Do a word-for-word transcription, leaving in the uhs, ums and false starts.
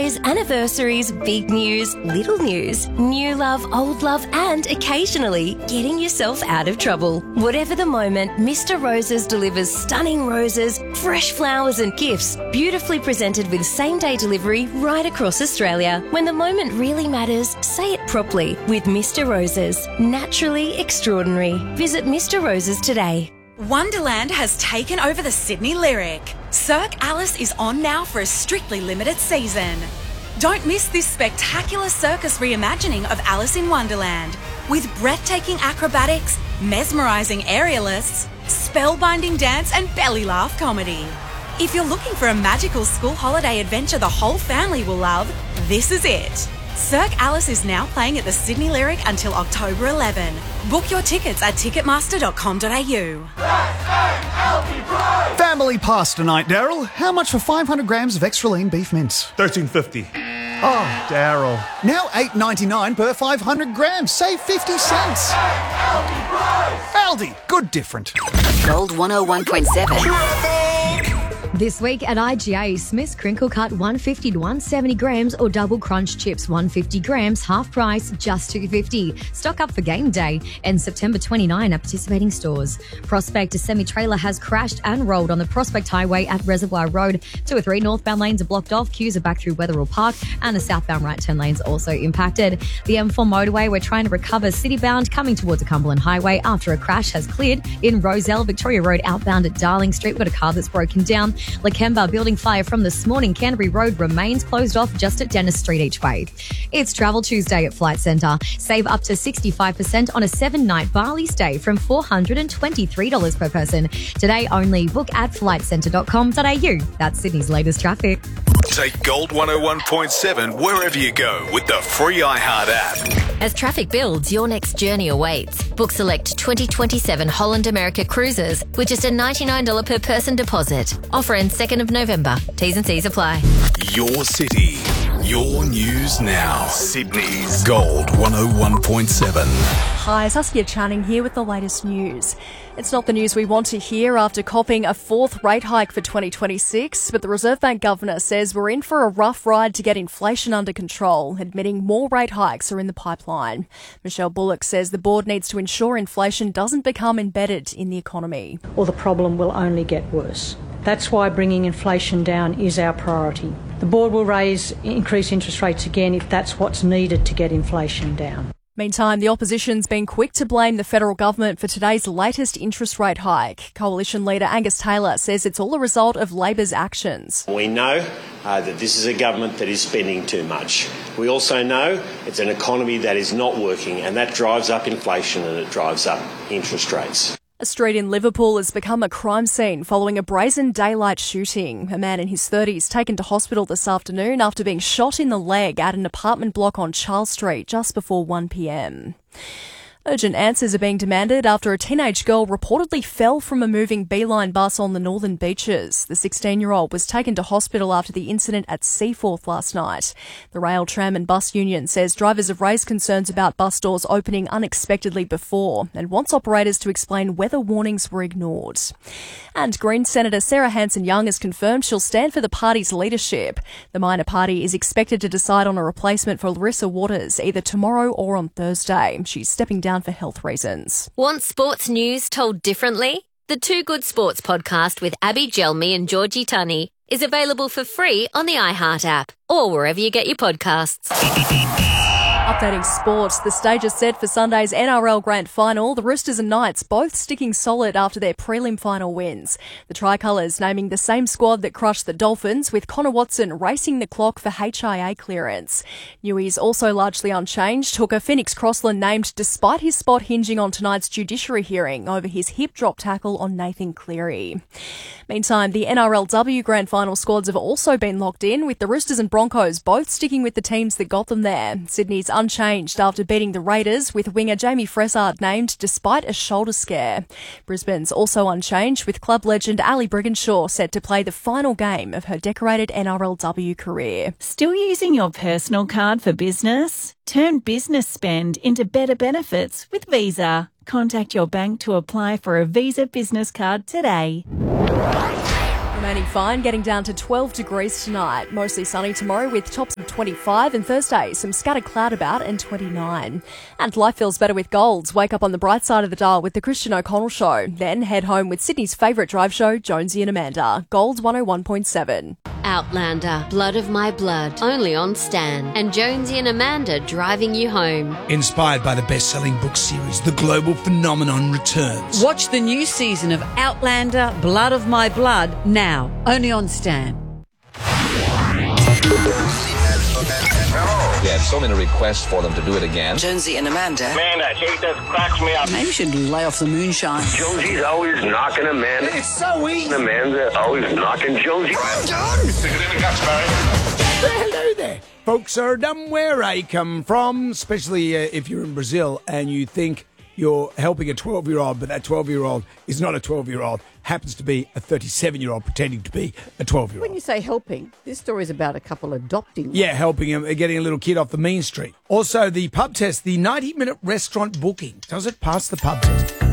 birthdays, anniversaries, big news, little news, new love, old love, and occasionally getting yourself out of trouble. Whatever the moment, Mister Roses delivers stunning roses, fresh flowers and gifts, beautifully presented with same-day delivery right across Australia. When the moment really matters, say it properly with Mister Roses. Naturally extraordinary. Visit Mister Roses today. Wonderland has taken over the Sydney Lyric. Cirque Alice is on now for a strictly limited season. Don't miss this spectacular circus reimagining of Alice in Wonderland with breathtaking acrobatics, mesmerising aerialists, spellbinding dance and belly laugh comedy. If you're looking for a magical school holiday adventure the whole family will love, this is it. Cirque Alice is now playing at the Sydney Lyric until October eleventh. Book your tickets at ticketmaster dot com dot a u. Family pasta night, Daryl. How much for five hundred grams of extra lean beef mince? thirteen fifty. Oh, Daryl. Now eight ninety-nine per five hundred grams. Save fifty cents. Aldi. Good different. Gold one oh one point seven. This week at I G A, Smith's Crinkle Cut one fifty to one seventy grams or Double Crunch Chips one fifty grams, half price, just two fifty. Stock up for game day and September twenty-ninth at participating stores. Prospect, a semi-trailer has crashed and rolled on the Prospect Highway at Reservoir Road. Two or three northbound lanes are blocked off, queues are back through Wetherill Park, and the southbound right turn lanes also impacted. The M four motorway, we're trying to recover citybound coming towards the Cumberland Highway after a crash has cleared. In Roselle, Victoria Road outbound at Darling Street, we've got a car that's broken down. Lakemba building fire from this morning. Canterbury Road remains closed off just at Dennis Street each way. It's Travel Tuesday at Flight Centre. Save up to sixty-five percent on a seven-night Bali stay from four hundred twenty-three dollars per person. Today only. Book at flight centre dot com dot a u. That's Sydney's latest traffic. Take Gold one oh one point seven wherever you go with the free iHeart app. As traffic builds, your next journey awaits. Book select twenty twenty-seven Holland America cruises with just a ninety-nine dollars per person deposit. Offer ends second of November. T's and C's apply. Your city, your news now. Sydney's Gold one oh one point seven. Hi, Saskia Channing here with the latest news. It's not the news we want to hear after copping a fourth rate hike for twenty twenty-six, but the Reserve Bank Governor says we're in for a rough ride to get inflation under control, admitting more rate hikes are in the pipeline. Michelle Bullock says the board needs to ensure inflation doesn't become embedded in the economy. Or the problem will only get worse. That's why bringing inflation down is our priority. The board will raise, increase interest rates again if that's what's needed to get inflation down. Meantime, the opposition's been quick to blame the federal government for today's latest interest rate hike. Coalition leader Angus Taylor says it's all a result of Labor's actions. We know uh, that this is a government that is spending too much. We also know it's an economy that is not working, and that drives up inflation and it drives up interest rates. A street in Liverpool has become a crime scene following a brazen daylight shooting. A man in his thirties taken to hospital this afternoon after being shot in the leg at an apartment block on Charles Street just before one p m. Urgent answers are being demanded after a teenage girl reportedly fell from a moving Beeline bus on the Northern Beaches. The sixteen-year-old was taken to hospital after the incident at Seaforth last night. The Rail, Tram and Bus Union says drivers have raised concerns about bus doors opening unexpectedly before and wants operators to explain whether warnings were ignored. And Green Senator Sarah Hanson-Young has confirmed she'll stand for the party's leadership. The minor party is expected to decide on a replacement for Larissa Waters either tomorrow or on Thursday. She's stepping down for health reasons. Want sports news told differently? The Two Good Sports podcast with Abby Gelmi and Georgie Tunney is available for free on the iHeart app or wherever you get your podcasts. Updating sports, the stage is set for Sunday's N R L Grand Final. The Roosters and Knights both sticking solid after their prelim final wins. The Tricolours naming the same squad that crushed the Dolphins, with Connor Watson racing the clock for H I A clearance. Newey's also largely unchanged. Hooker Phoenix Crossland named despite his spot hinging on tonight's judiciary hearing over his hip drop tackle on Nathan Cleary. Meantime, the N R L W Grand Final squads have also been locked in, with the Roosters and Broncos both sticking with the teams that got them there. Sydney's unchanged after beating the Raiders, with winger Jamie Fressard named despite a shoulder scare. Brisbane's also unchanged, with club legend Ali Brigginshaw set to play the final game of her decorated N R L W career. Still using your personal card for business? Turn business spend into better benefits with Visa. Contact your bank to apply for a Visa business card today. Mainly fine, getting down to twelve degrees tonight. Mostly sunny tomorrow with tops of twenty-five, and Thursday some scattered cloud about and twenty-nine. And life feels better with Golds. Wake up on the bright side of the dial with the Christian O'Connell Show. Then head home with Sydney's favourite drive show, Jonesy and Amanda. Gold one oh one point seven. Outlander, Blood of My Blood, only on Stan. And Jonesy and Amanda driving you home. Inspired by the best-selling book series, the global phenomenon returns. Watch the new season of Outlander, Blood of My Blood, now, only on Stan. We had so many requests for them to do it again. Jonesy and Amanda. Man, that hate that cracks me up. Maybe you should lay off the moonshine. Jonesy's always knocking Amanda. It's so easy. Amanda always knocking Jonesy. I'm done. Stick it in the guts, Barry. Hello there. Folks are dumb where I come from, especially uh, if you're in Brazil and you think you're helping a twelve-year-old, but that twelve-year-old is not a twelve-year-old, happens to be a thirty-seven-year-old pretending to be a twelve-year-old. When you say helping, this story is about a couple adopting. Yeah, helping him, getting a little kid off the mean street. Also, the pub test, the ninety-minute restaurant booking. Does it pass the pub test?